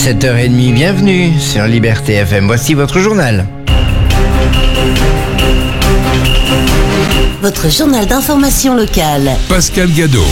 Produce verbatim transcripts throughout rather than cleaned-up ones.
sept heures trente, bienvenue sur Liberté F M. Voici votre journal. Votre journal d'information locale. Pascal Gadot.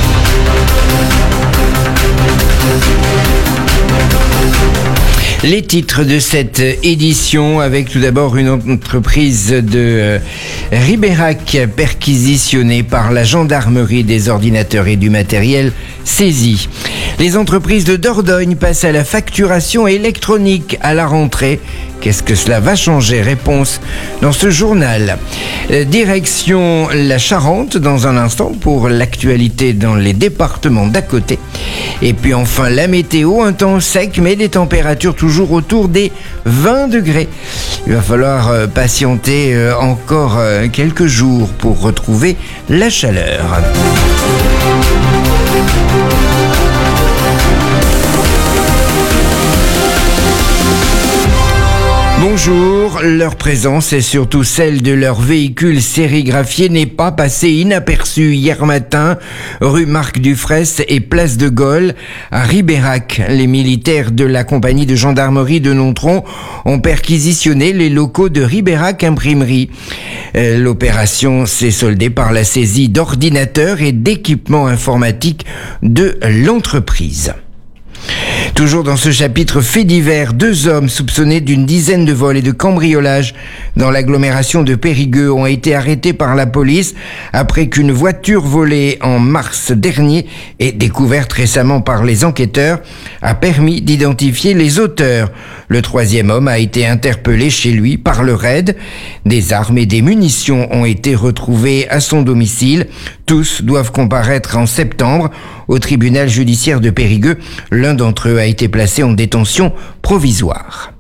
Les titres de cette édition, avec tout d'abord une entreprise de euh, Ribérac perquisitionnée par la gendarmerie, des ordinateurs et du matériel saisis. Les entreprises de Dordogne passent à la facturation électronique à la rentrée. Qu'est-ce que cela va changer? Réponse dans ce journal. Euh, direction la Charente dans un instant pour l'actualité dans les départements d'à côté. Et puis enfin la météo, un temps sec mais des températures toujours autour des vingt degrés. Il va falloir euh, patienter euh, encore euh, quelques jours pour retrouver la chaleur. Bonjour, leur présence et surtout celle de leur véhicule sérigraphié n'est pas passée inaperçue hier matin, rue Marc Dufraisse et place de Gaulle, à Ribérac. Les militaires de la compagnie de gendarmerie de Nontron ont perquisitionné les locaux de Ribérac Imprimerie. Euh, l'opération s'est soldée par la saisie d'ordinateurs et d'équipements informatiques de l'entreprise. Toujours dans ce chapitre fait divers, deux hommes soupçonnés d'une dizaine de vols et de cambriolages dans l'agglomération de Périgueux ont été arrêtés par la police après qu'une voiture volée en mars dernier et découverte récemment par les enquêteurs a permis d'identifier les auteurs. Le troisième homme a été interpellé chez lui par le raid. Des armes et des munitions ont été retrouvées à son domicile. Tous doivent comparaître en septembre au tribunal judiciaire de Périgueux. L'un d'entre eux a été placé en détention provisoire.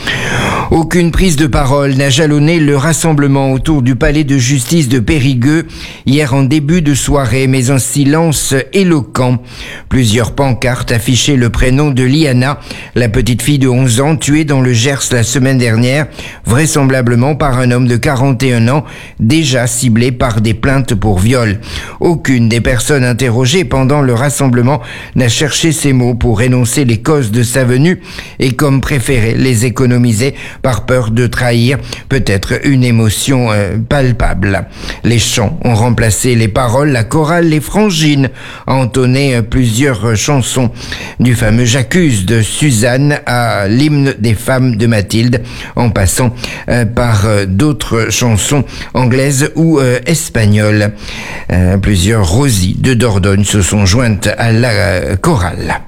Aucune prise de parole n'a jalonné le rassemblement autour du palais de justice de Périgueux hier en début de soirée, mais un silence éloquent. Plusieurs pancartes affichaient le prénom de Liana, la petite fille de onze ans tuée dans le Gers la semaine dernière, vraisemblablement par un homme de quarante et un ans, déjà ciblé par des plaintes pour viol. Aucune des personnes interrogées pendant le rassemblement n'a cherché ces mots pour énoncer les causes de sa venue et comme préféré les économiser par peur de trahir peut-être une émotion euh, palpable. Les chants ont remplacé les paroles, la chorale Les Frangines a entonné euh, plusieurs chansons, du fameux J'accuse de Suzanne à l'hymne des femmes de Mathilde, en passant euh, par euh, d'autres chansons anglaises ou euh, espagnoles. Euh, plusieurs Rosies de Dordogne se sont jointes à la euh, chorale.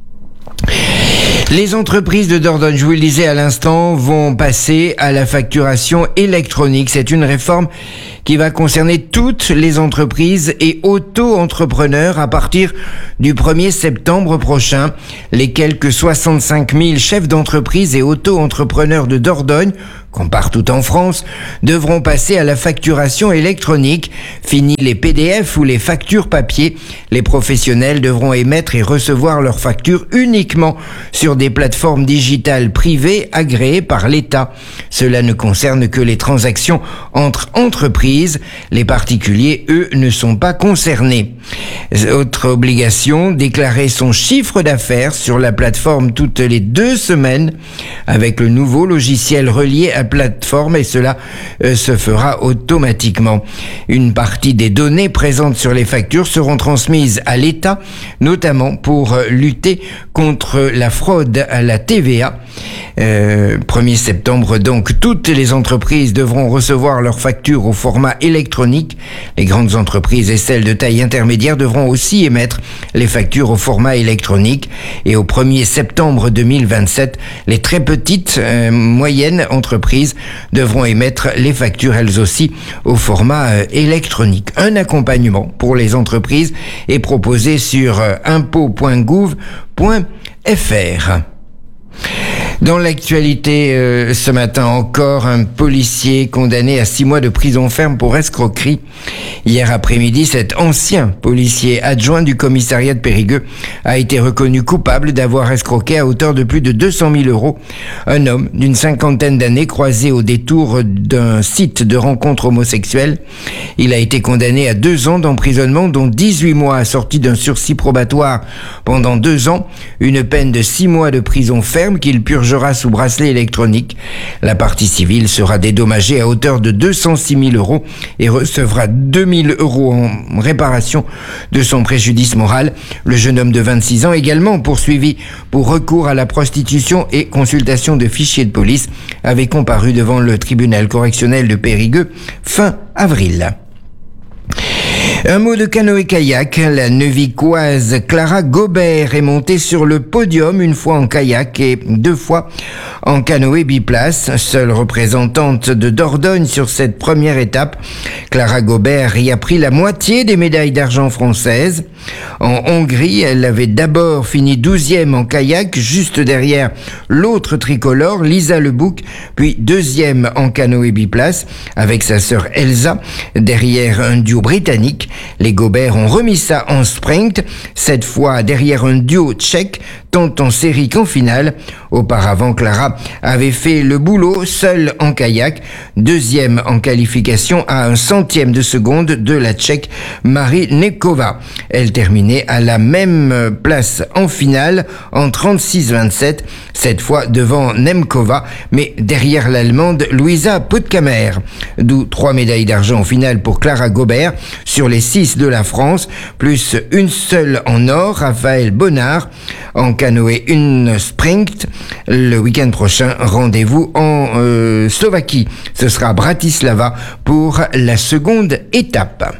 Les entreprises de Dordogne, je vous le disais à l'instant, vont passer à la facturation électronique. C'est une réforme qui va concerner toutes les entreprises et auto-entrepreneurs à partir du premier septembre prochain. Les quelques soixante-cinq mille chefs d'entreprise et auto-entrepreneurs de Dordogne, comme partout en France, devront passer à la facturation électronique. Fini les P D F ou les factures papier. Les professionnels devront émettre et recevoir leurs factures uniquement sur des plateformes digitales privées agréées par l'État. Cela ne concerne que les transactions entre entreprises. Les particuliers, eux, ne sont pas concernés. Autre obligation, déclarer son chiffre d'affaires sur la plateforme toutes les deux semaines avec le nouveau logiciel relié à plateforme et cela euh, se fera automatiquement. Une partie des données présentes sur les factures seront transmises à l'État, notamment pour euh, lutter contre la fraude à la T V A. Euh, premier septembre donc, toutes les entreprises devront recevoir leurs factures au format électronique. Les grandes entreprises et celles de taille intermédiaire devront aussi émettre les factures au format électronique. Et au premier septembre deux mille vingt-sept, les très petites, euh, moyennes entreprises devront émettre les factures elles aussi au format euh, électronique. Un accompagnement pour les entreprises est proposé sur euh, impôt point gouv point f r. Dans l'actualité, euh, ce matin encore, un policier condamné à six mois de prison ferme pour escroquerie. Hier après-midi, cet ancien policier adjoint du commissariat de Périgueux a été reconnu coupable d'avoir escroqué à hauteur de plus de deux cent mille euros un homme d'une cinquantaine d'années croisé au détour d'un site de rencontre homosexuelle. Il a été condamné à deux ans d'emprisonnement, dont dix-huit mois assortis d'un sursis probatoire pendant deux ans, une peine de six mois de prison ferme qu'il purgera sous bracelet électronique. La partie civile sera dédommagée à hauteur de deux cent six mille euros et recevra deux mille euros en réparation de son préjudice moral. Le jeune homme de vingt-six ans, également poursuivi pour recours à la prostitution et consultation de fichiers de police, avait comparu devant le tribunal correctionnel de Périgueux fin avril. Un mot de canoë-kayak. La Neuvicoise Clara Gobert est montée sur le podium une fois en kayak et deux fois en canoë biplace. Seule représentante de Dordogne sur cette première étape, Clara Gobert y a pris la moitié des médailles d'argent françaises. En Hongrie, elle avait d'abord fini douzième en kayak, juste derrière l'autre tricolore, Lisa Lebouc, puis deuxième en canoë biplace, avec sa sœur Elsa, derrière un duo britannique. Les Gobert ont remis ça en sprint, cette fois derrière un duo tchèque, tant en série qu'en finale. Auparavant, Clara avait fait le boulot seule en kayak, deuxième en qualification à un centième de seconde de la Tchèque Marie Nekova. Elle terminait à la même place en finale en trente-six vingt-sept, cette fois devant Nemkova, mais derrière l'Allemande Louisa Puttkamer. D'où trois médailles d'argent en finale pour Clara Gobert sur les six de la France, plus une seule en or, Raphaël Bonnard. En canoë, une sprint. Le week-end prochain, rendez-vous en euh, Slovaquie. Ce sera Bratislava pour la seconde étape.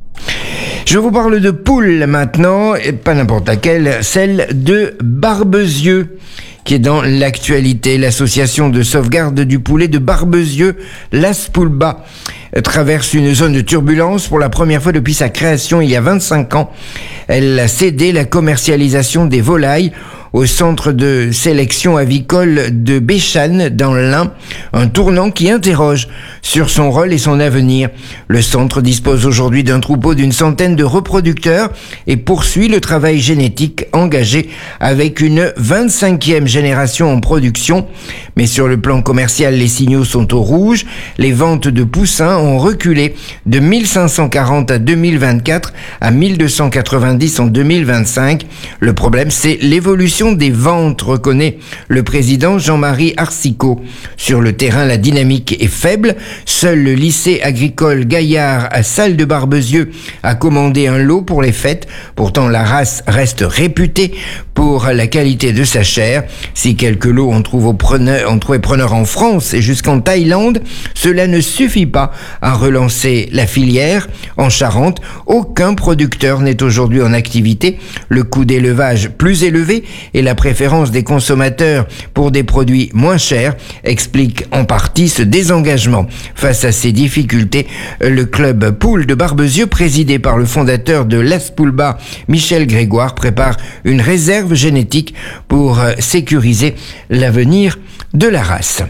Je vous parle de poule maintenant, et pas n'importe laquelle, celle de Barbezieux, qui est dans l'actualité. L'association de sauvegarde du poulet de Barbezieux, l'Aspulba, traverse une zone de turbulence pour la première fois depuis sa création il y a vingt-cinq ans. Elle a cédé la commercialisation des volailles au centre de sélection avicole de Béchane dans l'Ain, un tournant qui interroge sur son rôle et son avenir. Le centre dispose aujourd'hui d'un troupeau d'une centaine de reproducteurs et poursuit le travail génétique engagé avec une vingt-cinquième génération en production. Mais sur le plan commercial, les signaux sont au rouge. Les ventes de poussins ont reculé de mille cinq cent quarante à deux mille vingt-quatre à mille deux cent quatre-vingt-dix en deux mille vingt-cinq. Le problème, c'est l'évolution des ventes, reconnaît le président Jean-Marie Arcicot. Sur le terrain, la dynamique est faible. Seul le lycée agricole Gaillard à Salle de Barbezieux a commandé un lot pour les fêtes. Pourtant, la race reste réputée pour la qualité de sa chair. Si quelques lots on trouve au preneur, on trouve preneur en France et jusqu'en Thaïlande, cela ne suffit pas à relancer la filière. En Charente, aucun producteur n'est aujourd'hui en activité. Le coût d'élevage plus élevé et la préférence des consommateurs pour des produits moins chers explique en partie ce désengagement. Face à ces difficultés, le club poule de Barbezieux, présidé par le fondateur de l'Aspulba, Michel Grégoire, prépare une réserve génétique pour sécuriser l'avenir de la race.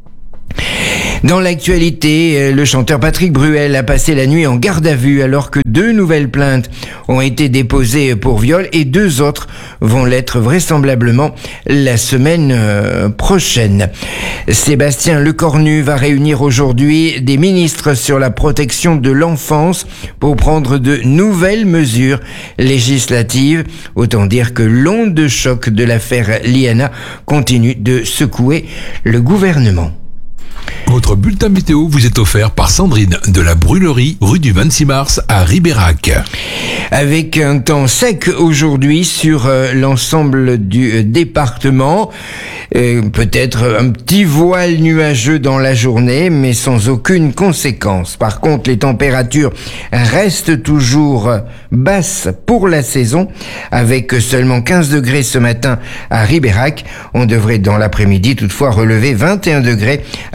Dans l'actualité, le chanteur Patrick Bruel a passé la nuit en garde à vue alors que deux nouvelles plaintes ont été déposées pour viol et deux autres vont l'être vraisemblablement la semaine prochaine. Sébastien Lecornu va réunir aujourd'hui des ministres sur la protection de l'enfance pour prendre de nouvelles mesures législatives. Autant dire que l'onde de choc de l'affaire Liana continue de secouer le gouvernement. Votre bulletin météo vous est offert par Sandrine de la Brûlerie, rue du vingt-six mars à Ribérac. Avec un temps sec aujourd'hui sur euh, l'ensemble du euh, département, euh, peut-être un petit voile nuageux dans la journée, mais sans aucune conséquence. Par contre, les températures restent toujours basses pour la saison, avec seulement quinze degrés ce matin à Ribérac. On devrait dans l'après-midi toutefois relever vingt et un degrés à Saint-Germain.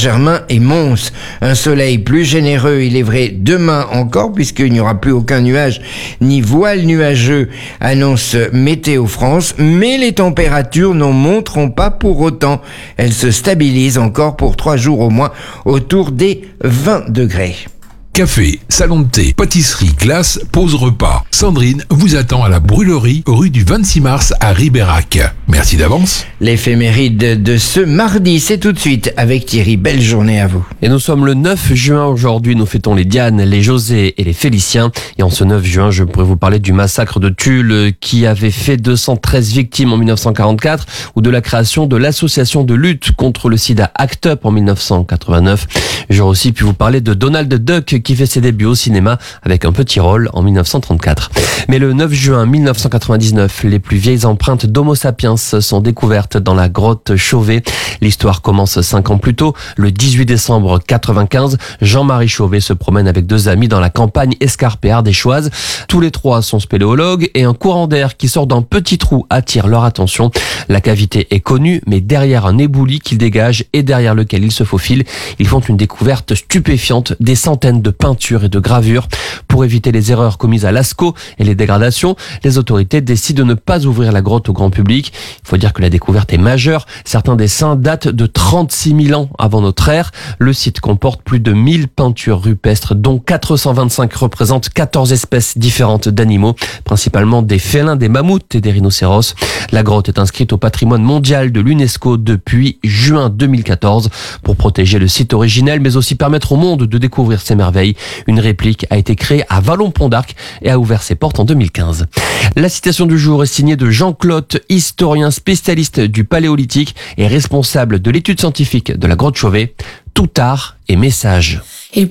Saint-Germain et Mons. Un soleil plus généreux, il est vrai, demain encore, puisqu'il n'y aura plus aucun nuage ni voile nuageux, annonce Météo France, mais les températures n'en monteront pas pour autant. Elles se stabilisent encore pour trois jours au moins autour des vingt degrés. Café, salon de thé, pâtisserie, glace, pause repas. Sandrine vous attend à la Brûlerie, rue du vingt-six mars à Ribérac. Merci d'avance. L'éphéméride de ce mardi, c'est tout de suite avec Thierry. Belle journée à vous. Et nous sommes le neuf juin aujourd'hui, nous fêtons les Diane, les José et les Féliciens. Et en ce neuf juin, je pourrais vous parler du massacre de Tulle qui avait fait deux cent treize victimes en mille neuf cent quarante-quatre ou de la création de l'association de lutte contre le sida ACT UP en mille neuf cent quatre-vingt-neuf. J'aurais aussi pu vous parler de Donald Duck qui fait ses débuts au cinéma avec un petit rôle en mille neuf cent trente-quatre. Mais le neuf juin mille neuf cent quatre-vingt-dix-neuf, les plus vieilles empreintes d'Homo sapiens sont découvertes dans la grotte Chauvet. L'histoire commence cinq ans plus tôt. Le dix-huit décembre quatre-vingt-quinze, Jean-Marie Chauvet se promène avec deux amis dans la campagne escarpée ardéchoise. Tous les trois sont spéléologues et un courant d'air qui sort d'un petit trou attire leur attention. La cavité est connue, mais derrière un éboulis qu'ils dégagent et derrière lequel ils se faufilent, ils font une découverte stupéfiante, des centaines de peintures et de gravures. Pour éviter les erreurs commises à Lascaux et les dégradations, les autorités décident de ne pas ouvrir la grotte au grand public. Il faut dire que la découverte est majeure. Certains dessins datent de trente-six mille ans avant notre ère. Le site comporte plus de mille peintures rupestres, dont quatre cent vingt-cinq représentent quatorze espèces différentes d'animaux, principalement des félins, des mammouths et des rhinocéros. La grotte est inscrite au patrimoine mondial de l'UNESCO depuis juin deux mille quatorze. Pour protéger le site originel, mais aussi permettre au monde de découvrir ces merveilles, une réplique a été créée à Vallon-Pont d'Arc et a ouvert ses portes en deux mille quinze. La citation du jour est signée de Jean Clotte, historien spécialiste du paléolithique et responsable de l'étude scientifique de la grotte Chauvet. Tout art est message.